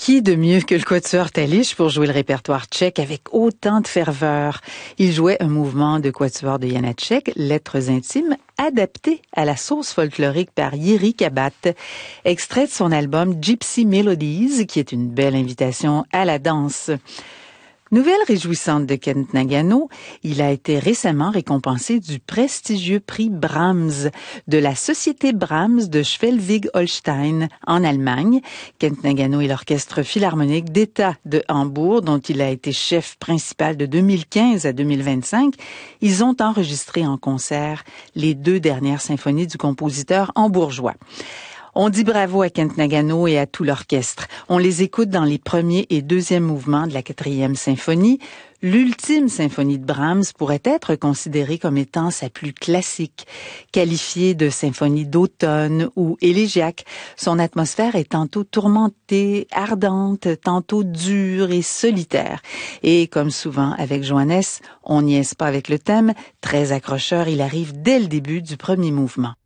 Qui de mieux que le quatuor Talich pour jouer le répertoire tchèque avec autant de ferveur? Il jouait un mouvement de quatuor de Janáček, Lettres intimes, adapté à la sauce folklorique par Jiří Kabát, extrait de son album Gypsy Melodies, qui est une belle invitation à la danse. Nouvelle réjouissante de Kent Nagano, il a été récemment récompensé du prestigieux prix Brahms de la Société Brahms de Schleswig-Holstein en Allemagne. Kent Nagano est l'orchestre philharmonique d'État de Hambourg, dont il a été chef principal de 2015 à 2025. Ils ont enregistré en concert les 2 dernières symphonies du compositeur hambourgeois. On dit bravo à Kent Nagano et à tout l'orchestre. On les écoute dans les premiers et deuxièmes mouvements de la 4e symphonie. L'ultime symphonie de Brahms pourrait être considérée comme étant sa plus classique. Qualifiée de symphonie d'automne ou élégiaque, son atmosphère est tantôt tourmentée, ardente, tantôt dure et solitaire. Et comme souvent avec Johannes, on niaise pas avec le thème. Très accrocheur, il arrive dès le début du premier mouvement.